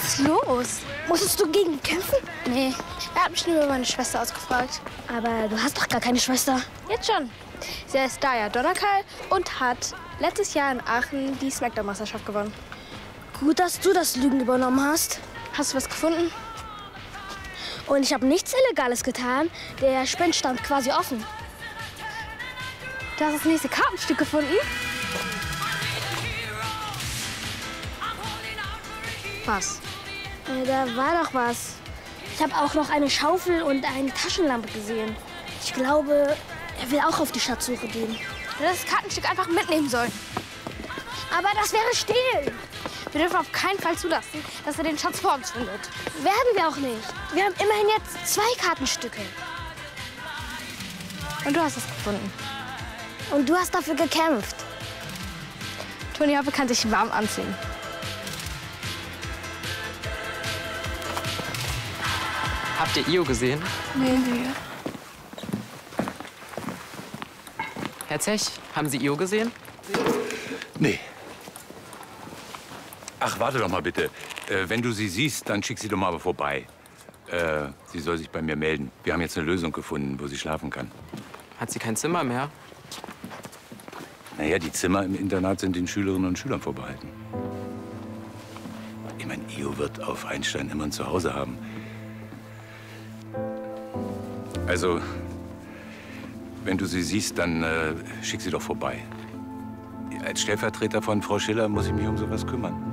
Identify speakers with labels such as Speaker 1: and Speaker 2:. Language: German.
Speaker 1: Was ist los?
Speaker 2: Musstest du gegen ihn kämpfen?
Speaker 1: Nee, er hat mich nur über meine Schwester ausgefragt.
Speaker 2: Aber du hast doch gar keine Schwester.
Speaker 1: Jetzt schon. Sie heißt Daya Donnerkeil und hat letztes Jahr in Aachen die Smackdown-Meisterschaft gewonnen.
Speaker 2: Gut, dass du das Lügen übernommen hast.
Speaker 1: Hast du was gefunden?
Speaker 2: Und ich habe nichts Illegales getan. Der Spend stand quasi offen.
Speaker 1: Du hast das nächste Kartenstück gefunden? Was?
Speaker 2: Da war doch was. Ich habe auch noch eine Schaufel und eine Taschenlampe gesehen. Ich glaube, er will auch auf die Schatzsuche gehen.
Speaker 1: Du hättest das Kartenstück einfach mitnehmen sollen.
Speaker 2: Aber das wäre Stehlen.
Speaker 1: Wir dürfen auf keinen Fall zulassen, dass er den Schatz vor uns findet.
Speaker 2: Werden wir auch nicht. Wir haben immerhin jetzt 2 Kartenstücke.
Speaker 1: Und du hast es gefunden.
Speaker 2: Und du hast dafür gekämpft.
Speaker 1: Toni Hoppe kann sich warm anziehen.
Speaker 3: Habt ihr Io gesehen?
Speaker 1: Nee.
Speaker 3: Herr Zech, haben Sie Io gesehen?
Speaker 4: Nee. Ach, warte doch mal bitte. Wenn du sie siehst, dann schick sie doch mal aber vorbei. Sie soll sich bei mir melden. Wir haben jetzt eine Lösung gefunden, wo sie schlafen kann.
Speaker 3: Hat sie kein Zimmer mehr?
Speaker 4: Naja, die Zimmer im Internat sind den Schülerinnen und Schülern vorbehalten. Ich meine, Io wird auf Einstein immer ein Zuhause haben. Also, wenn du sie siehst, dann schick sie doch vorbei. Als Stellvertreter von Frau Schiller muss ich mich um sowas kümmern.